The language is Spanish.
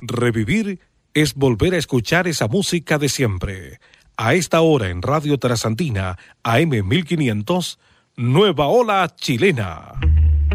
Revivir es volver a escuchar esa música de siempre. A esta hora en Radio Trasandina, AM 1500, Nueva Ola Chilena.